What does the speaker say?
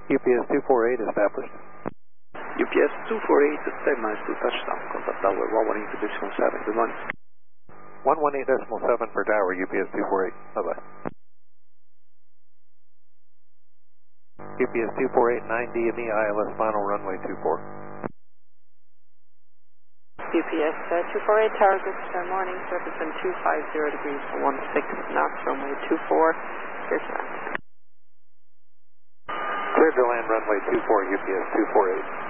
UPS 248 established. UPS 248, stay minus 2 touchdown, contact tower 118.7, good morning. 118.7 for tower, UPS 248, bye-bye. UPS 248, 9DME, ILS final runway 24. UPS 248, tower, good morning, surface wind 250 degrees, 16 knots, runway 24, clear to land. Clear to land runway 24, UPS 248.